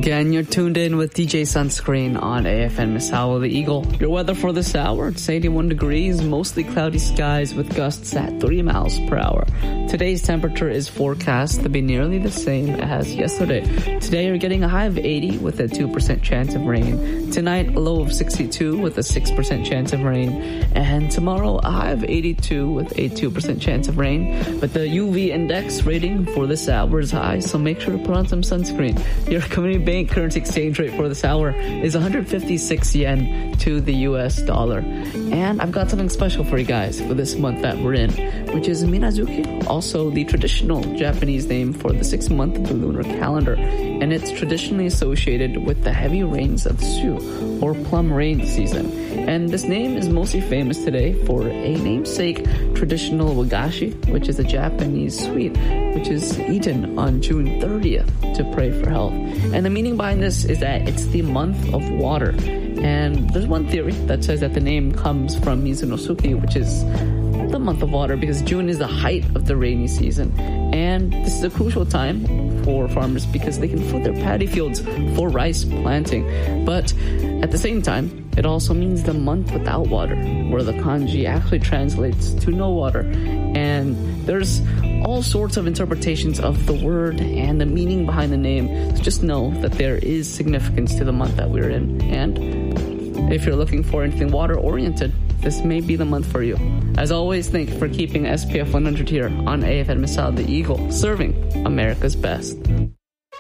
again. You're tuned in with DJ Sunscreen on AFN Misawa the Eagle. Your weather for this hour, it's 81 degrees, mostly cloudy skies with gusts at 3 miles per hour. Today's temperature is forecast to be nearly the same as yesterday. Today you're getting a high of 80 with a 2% chance of rain. Tonight, a low of 62 with a 6% chance of rain. And tomorrow, a high of 82 with a 2% chance of rain. But the UV index rating for this hour is high, so make sure to put on some sunscreen. Your Community Bank currency exchange rate for this hour is 156 yen to the US dollar. And I've got something special for you guys for this month that we're in, which is Minazuki, also the traditional Japanese name for the 6th month of the lunar calendar. And it's traditionally associated with the heavy rains of Su, or plum rain season. And this name is mostly famous today for a namesake traditional wagashi, which is a Japanese sweet, which is eaten on June 30th to pray for health. And the meaning behind this is that it's the month of water. And there's one theory that says that the name comes from Mizunosuke, which is the month of water, because June is the height of the rainy season. And this is a crucial time for farmers because they can flood their paddy fields for rice planting. But at the same time, it also means the month without water, where the kanji actually translates to no water. And there's all sorts of interpretations of the word and the meaning behind the name. So just know that there is significance to the month that we're in. And if you're looking for anything water-oriented, this may be the month for you. As always, thank you for keeping SPF 100 here on AFN Misawa the Eagle, serving America's best.